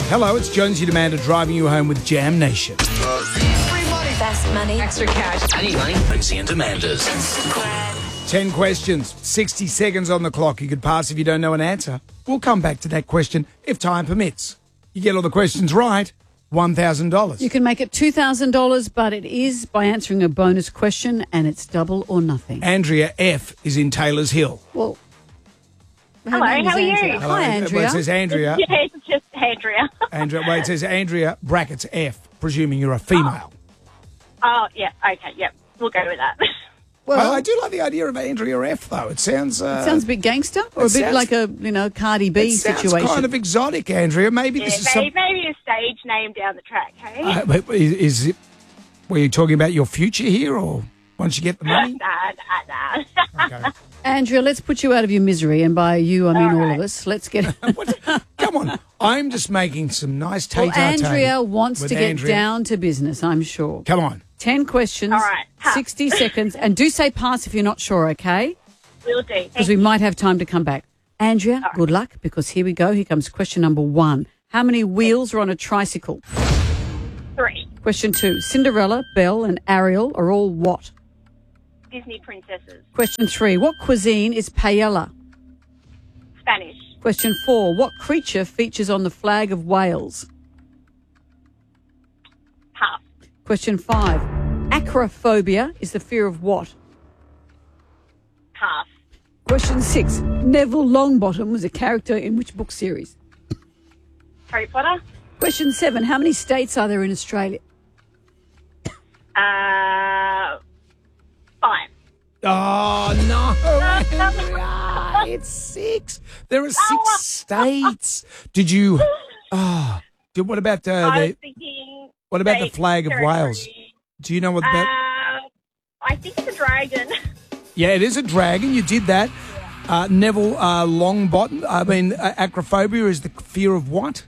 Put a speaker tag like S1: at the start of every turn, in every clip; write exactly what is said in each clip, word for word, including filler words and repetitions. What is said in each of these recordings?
S1: Hello, it's Jonesy Demander driving you home with Jam Nation.
S2: Free money. Fast money. Extra cash.
S3: I need money. Jonesy and Demander's.
S1: Ten questions, sixty seconds on the clock. You could pass if you don't know an answer. We'll come back to that question if time permits. You get all the questions right, one thousand dollars.
S4: You can make it two thousand dollars, but it is by answering a bonus question, and it's double or nothing.
S1: Andrea F. is in Taylor's Hill.
S4: Well, her
S5: Hello,
S4: name is
S5: how are you?
S4: Andrea.
S1: Hello.
S4: Hi,
S1: Well,
S4: Andrea.
S1: it says Andrea.
S5: Yeah, it's just Andrea.
S1: Andrea. Wait, it says Andrea, brackets F, presuming you're a female.
S5: Oh, yeah, okay, yep. We'll go with that.
S4: well,
S1: I, I do like the idea of Andrea F, though. It sounds... Uh,
S4: it sounds a bit gangster, or a
S1: it
S4: bit
S1: sounds-
S4: like a, you know, Cardi B
S1: it sounds
S4: situation.
S1: kind of exotic, Andrea. Maybe
S5: Yeah,
S1: this is
S5: maybe,
S1: some...
S5: maybe a stage name down the track, hey?
S1: Uh, but is, is it... Were you talking about your future here, or once you get the money?
S5: Nah, nah, nah.
S1: Okay.
S4: Andrea, let's put you out of your misery, and by you, I mean all,
S5: All
S4: of
S5: right.
S4: us. Let's get...
S1: What? Come on. I'm just making some nice
S4: Well,
S1: tay-tay
S4: Andrea wants
S1: with
S4: to get
S1: Andrea.
S4: down to business, I'm sure.
S1: Come on.
S4: Ten questions,
S5: All right. Ha.
S4: sixty seconds, and do say pass if you're not sure, okay?
S5: We'll do.
S4: Because we might have time to come back. Andrea,
S5: right.
S4: good luck, because here we go. Here comes question number one. How many wheels are on a tricycle?
S5: Three.
S4: Question two. Cinderella, Belle, and Ariel are all what?
S5: Disney princesses.
S4: Question three. What cuisine is paella?
S5: Spanish.
S4: Question four. What creature features on the flag of Wales?
S5: Half.
S4: Question five. Acrophobia is the fear of what?
S5: Half.
S4: Question six. Neville Longbottom was a character in which book series?
S5: Harry Potter.
S4: Question seven. How many states are there in Australia?
S5: Uh, five.
S1: Oh, no, Andrea. It's six. There are six states. Did you... Oh, did, what about uh,
S5: I
S1: the...
S5: was thinking...
S1: What about the
S5: state,
S1: flag of
S5: territory.
S1: Wales? Do you know what about...
S5: Uh, I think it's a dragon.
S1: Yeah, it is a dragon. You did that. Uh, Neville uh, Longbottom. I mean, uh, acrophobia is the fear of what?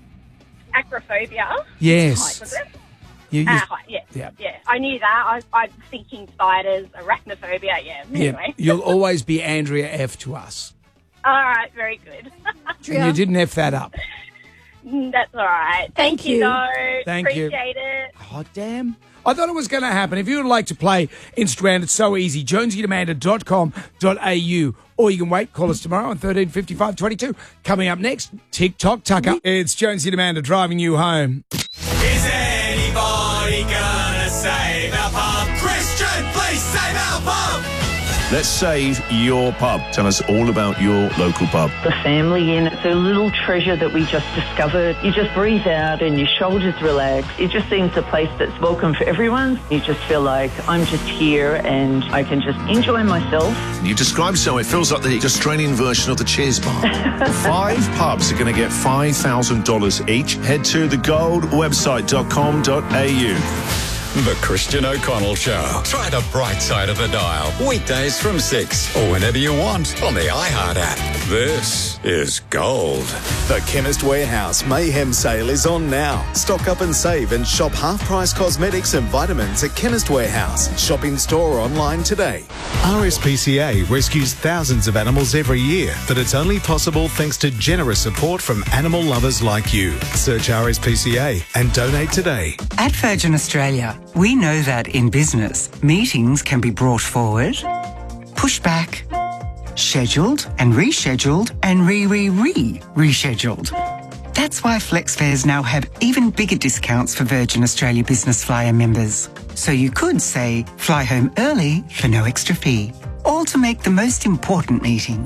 S5: Acrophobia.
S1: Yes.
S5: Was it?
S1: You, you,
S5: Ah, height, yeah.
S1: yeah.
S5: Yeah. I knew that. I, I was thinking spiders, arachnophobia. Yeah.
S1: yeah.
S5: Anyway.
S1: You'll always be Andrea F to us.
S5: All right. Very good.
S1: And you didn't F that up.
S5: That's all right.
S4: Thank
S5: Thank
S4: you.
S5: you, though.
S1: Thank you.
S5: Appreciate it.
S1: Oh, damn. I thought it was going to happen. If you would like to play Instagram, it's so easy. jonesy demander dot com dot a u. Or you can wait. Call us tomorrow on thirteen fifty-five twenty-two. Coming up next, TikTok Tucker. It's Jonesy Demander driving you home.
S6: Is anybody gonna save our pub? Christian, please save our pub!
S7: Let's save your pub. Tell us all about your local pub.
S8: The family inn. It's a little treasure that we just discovered. You just breathe out and your shoulders relax. It just seems a place that's welcome for everyone. You just feel like I'm just here and I can just enjoy myself.
S7: You describe so it feels like the Australian version of the Cheers bar. Five pubs are going to get five thousand dollars each. Head to the gold website dot com dot a u.
S6: The Christian O'Connell Show. Try the bright side of the dial. Weekdays from six or whenever you want on the iHeart app. This is gold.
S9: The Chemist Warehouse Mayhem Sale is on now. Stock up and save and shop half-price cosmetics and vitamins at Chemist Warehouse. Shop in store or online today. R S P C A rescues thousands of animals every year, but it's only possible thanks to generous support from animal lovers like you. Search R S P C A and donate today.
S10: At Virgin Australia, we know that in business, meetings can be brought forward, pushed back, scheduled and rescheduled and re-re-re-rescheduled. That's why FlexFares now have even bigger discounts for Virgin Australia Business Flyer members. So you could say, fly home early for no extra fee, all to make the most important meeting.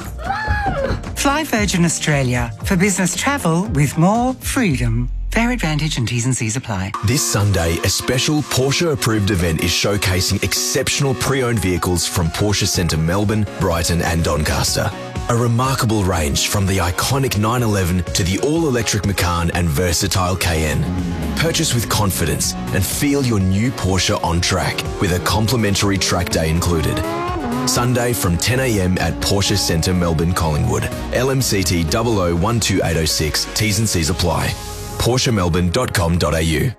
S10: Fly Virgin Australia for business travel with more freedom. Fair advantage and T's and C's apply.
S11: This Sunday, a special Porsche-approved event is showcasing exceptional pre-owned vehicles from Porsche Centre Melbourne, Brighton and Doncaster. A remarkable range from the iconic nine eleven to the all-electric Macan and versatile Cayenne. Purchase with confidence and feel your new Porsche on track with a complimentary track day included. Sunday from ten a m at Porsche Centre Melbourne, Collingwood. L M C T zero zero one two eight zero six. T's and C's apply. Porsche Melbourne dot com dot a u.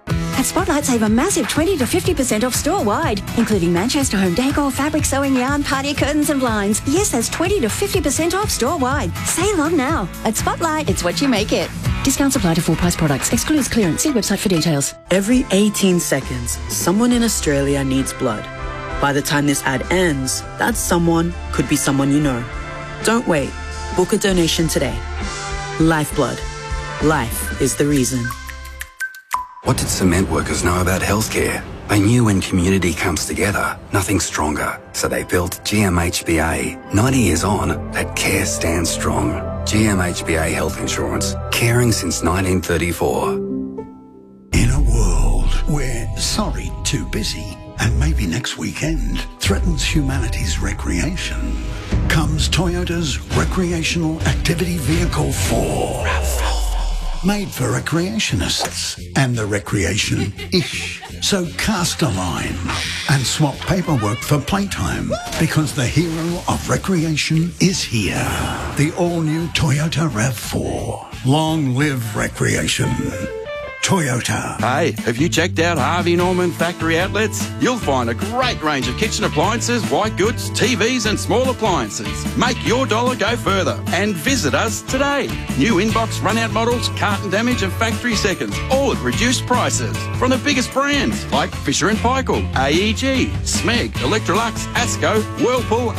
S12: At Spotlight, save a massive twenty to fifty percent off store-wide, including Manchester home decor, fabric, sewing yarn, party curtains and blinds. Yes, that's twenty to fifty percent off store-wide. Sale on now. At Spotlight, it's what you make it. Discounts apply to full-price products. Excludes clearance. See website for details.
S13: Every eighteen seconds, someone in Australia needs blood. By the time this ad ends, that someone could be someone you know. Don't wait. Book a donation today. Lifeblood. Life is the reason.
S14: What did cement workers know about healthcare? They knew when community comes together, nothing's stronger. So they built G M H B A. ninety years on, that care stands strong. G M H B A Health Insurance. Caring since nineteen thirty-four.
S15: In a world where sorry, too busy, and maybe next weekend threatens humanity's recreation, comes Toyota's Recreational Activity Vehicle four. Made for recreationists and the recreation-ish. So cast a line and swap paperwork for playtime, because the hero of recreation is here. The all-new Toyota RAV four. Long live recreation. Toyota.
S16: Hey, have you checked out Harvey Norman Factory Outlets? You'll find a great range of kitchen appliances, white goods, T Vs and small appliances. Make your dollar go further and visit us today. New inbox run-out models, carton damage and factory seconds, all at reduced prices. From the biggest brands like Fisher and Paykel, A E G, Smeg, Electrolux, Asco, Whirlpool